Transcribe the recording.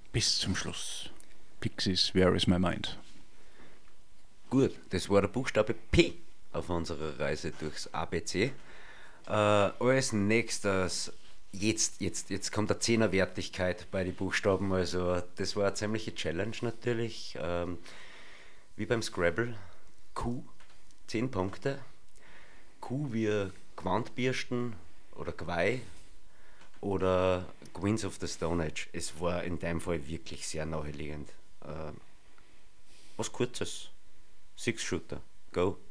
Bis zum Schluss. Pixies, Where is my mind? Gut, das war der Buchstabe P auf unserer Reise durchs ABC. Als nächstes, jetzt kommt eine Zehnerwertigkeit bei den Buchstaben. Also, das war eine ziemliche Challenge natürlich. Wie beim Scrabble. Q, 10 Punkte. Q wie Gewandbürsten oder Geweih oder Queens of the Stone Age. Es war in deinem Fall wirklich sehr naheliegend. Was Kurzes. Six Shooter. Go.